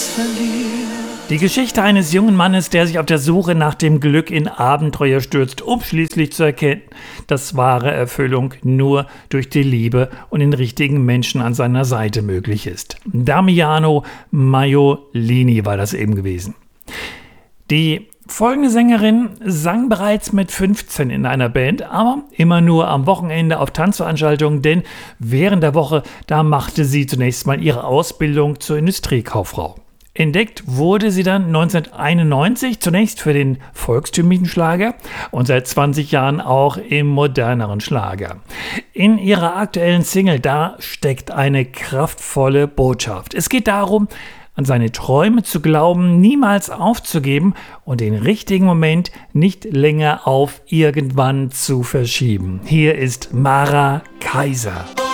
Die Geschichte eines jungen Mannes, der sich auf der Suche nach dem Glück in Abenteuer stürzt, um schließlich zu erkennen, dass wahre Erfüllung nur durch die Liebe und den richtigen Menschen an seiner Seite möglich ist. Damiano Maiolini war das eben gewesen. Die folgende Sängerin sang bereits mit 15 in einer Band, aber immer nur am Wochenende auf Tanzveranstaltungen, denn während der Woche, da machte sie zunächst mal ihre Ausbildung zur Industriekauffrau. Entdeckt wurde sie dann 1991 zunächst für den volkstümlichen Schlager und seit 20 Jahren auch im moderneren Schlager. In ihrer aktuellen Single, da steckt eine kraftvolle Botschaft. Es geht darum, an seine Träume zu glauben, niemals aufzugeben und den richtigen Moment nicht länger auf irgendwann zu verschieben. Hier ist Mara Kaiser.